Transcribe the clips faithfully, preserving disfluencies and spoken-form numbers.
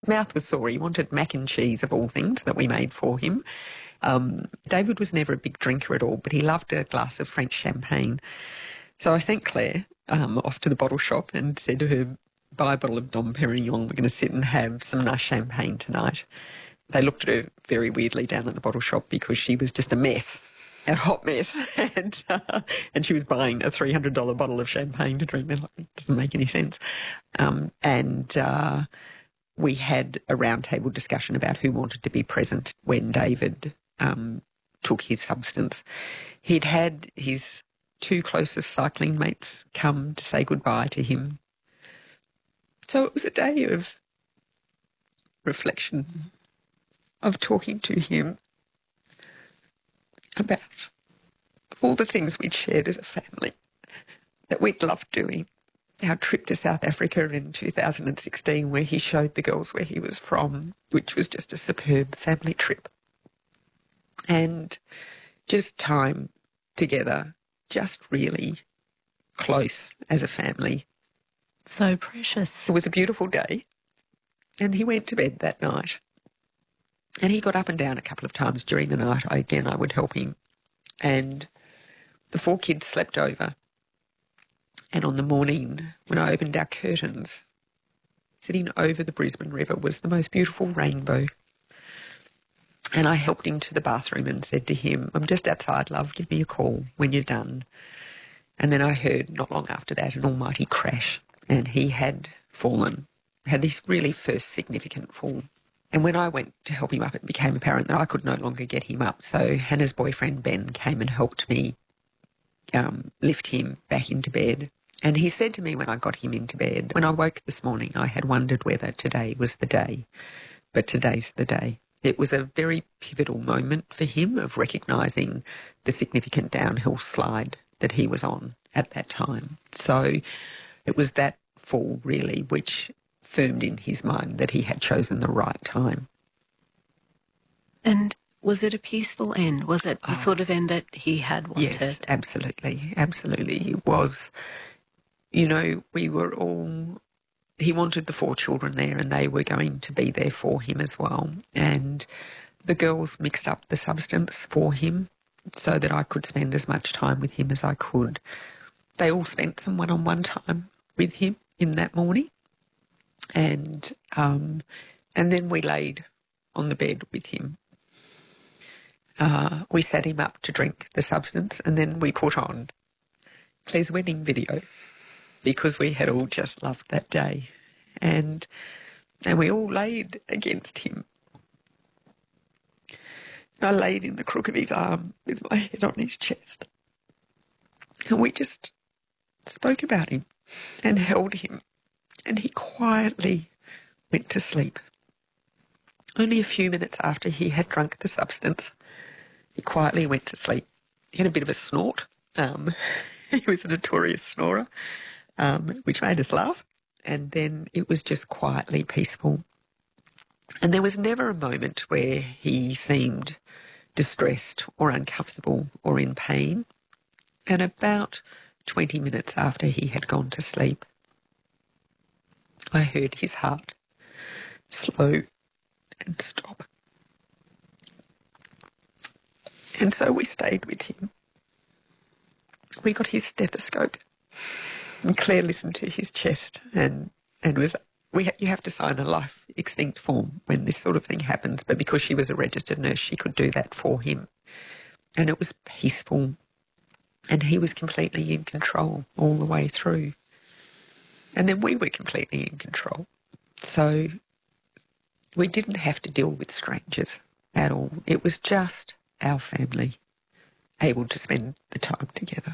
His mouth was sore. He wanted mac and cheese, of all things, that we made for him. Um, David was never a big drinker at all, but he loved a glass of French champagne. So I sent Claire um, off to the bottle shop and said to her, buy a bottle of Dom Perignon. We're going to sit and have some nice champagne tonight. They looked at her very weirdly down at the bottle shop because she was just a mess, a hot mess. and uh, and she was buying a three hundred dollars bottle of champagne to drink. They're like, it doesn't make any sense. Um, and uh, we had a roundtable discussion about who wanted to be present when David um, took his substance. He'd had his two closest cycling mates come to say goodbye to him. So it was a day of reflection, of talking to him about all the things we'd shared as a family that we'd loved doing. Our trip to South Africa in two thousand sixteen, where he showed the girls where he was from, which was just a superb family trip. And just time together, just really close as a family. So precious. It was a beautiful day, and he went to bed that night. And he got up and down a couple of times during the night. I, again, I would help him. And the four kids slept over. And on the morning, when I opened our curtains, sitting over the Brisbane River was the most beautiful rainbow. And I helped him to the bathroom and said to him, I'm just outside, love, give me a call when you're done. And then I heard, not long after that, an almighty crash. And he had fallen, had this really first significant fall. And when I went to help him up, it became apparent that I could no longer get him up. So Hannah's boyfriend, Ben, came and helped me um, lift him back into bed. And he said to me when I got him into bed, when I woke this morning, I had wondered whether today was the day, but today's the day. It was a very pivotal moment for him of recognising the significant downhill slide that he was on at that time. So it was that fall, really, which firmed in his mind that he had chosen the right time. And was it a peaceful end? Was it the oh, sort of end that he had wanted? Yes, absolutely, absolutely. It was, you know, we were all, he wanted the four children there and they were going to be there for him as well. And the girls mixed up the substance for him so that I could spend as much time with him as I could. They all spent some one-on-one time with him in that morning. And um, and then we laid on the bed with him. Uh, we sat him up to drink the substance, and then we put on Claire's wedding video because we had all just loved that day. And and we all laid against him. I laid in the crook of his arm with my head on his chest. And we just spoke about him and held him. And he quietly went to sleep. Only a few minutes after he had drunk the substance, he quietly went to sleep. He had a bit of a snort. Um, he was a notorious snorer, um, which made us laugh. And then it was just quietly peaceful. And there was never a moment where he seemed distressed or uncomfortable or in pain. And about twenty minutes after he had gone to sleep, I heard his heart slow and stop. And so we stayed with him. We got his stethoscope and Claire listened to his chest and, and was, we ha- you have to sign a life extinct form when this sort of thing happens, but because she was a registered nurse, she could do that for him. And it was peaceful and he was completely in control all the way through. And then we were completely in control. So we didn't have to deal with strangers at all. It was just our family able to spend the time together.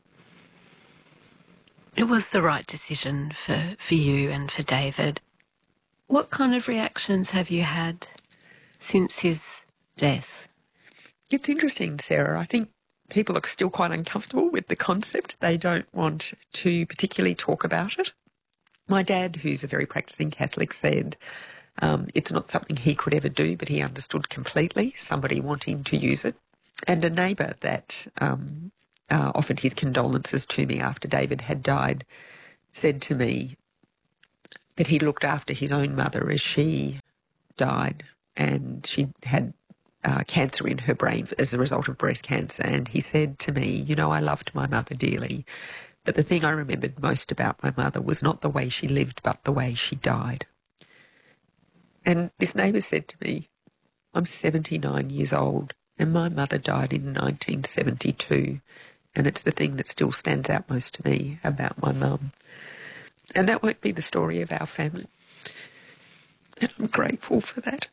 It was the right decision for, for you and for David. What kind of reactions have you had since his death? It's interesting, Sarah. I think people are still quite uncomfortable with the concept. They don't want to particularly talk about it. My dad, who's a very practising Catholic, said um, it's not something he could ever do, but he understood completely somebody wanting to use it. And a neighbour that um, uh, offered his condolences to me after David had died said to me, that he looked after his own mother as she died, and she had uh, cancer in her brain as a result of breast cancer. And he said to me, you know, I loved my mother dearly, but the thing I remembered most about my mother was not the way she lived, but the way she died. And this neighbour said to me, I'm seventy-nine years old and my mother died in nineteen seventy-two, and it's the thing that still stands out most to me about my mum. And that won't be the story of our family. And I'm grateful for that.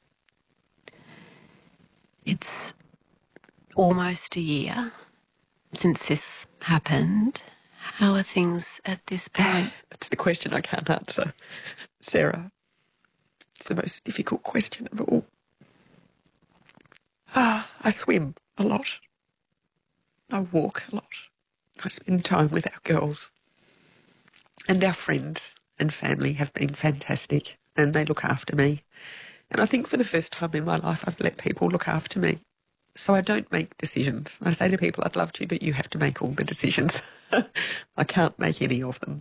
It's almost a year since this happened. How are things at this point? That's the question I can't answer, Sarah. It's the most difficult question of all. Ah, I swim a lot. I walk a lot. I spend time with our girls. And our friends and family have been fantastic, and they look after me. And I think for the first time in my life, I've let people look after me. So I don't make decisions. I say to people, I'd love to, but you have to make all the decisions. I can't make any of them.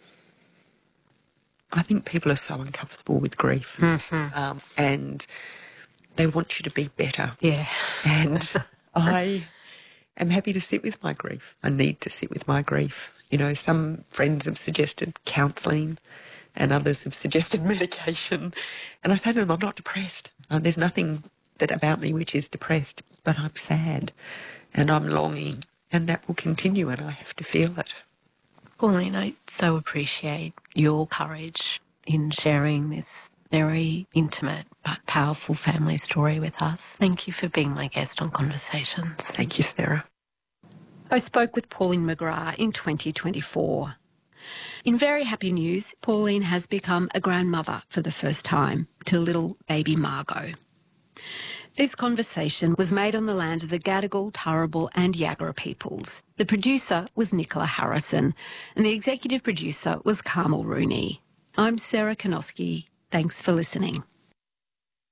I think people are so uncomfortable with grief, Mm-hmm. um, and they want you to be better. Yeah. And I am happy to sit with my grief. I need to sit with my grief. You know, some friends have suggested counselling and others have suggested medication. And I say to them, I'm not depressed. Uh, there's nothing that about me which is depressed, but I'm sad and I'm longing, and that will continue and I have to feel it. Pauline, I so appreciate your courage in sharing this very intimate but powerful family story with us. Thank you for being my guest on Conversations. Thank you, Sarah. I spoke with Pauline McGrath in twenty twenty-four. In very happy news, Pauline has become a grandmother for the first time to little baby Margot. This conversation was made on the land of the Gadigal, Turrbal and Yagara peoples. The producer was Nicola Harrison and the executive producer was Carmel Rooney. I'm Sarah Konoski. Thanks for listening.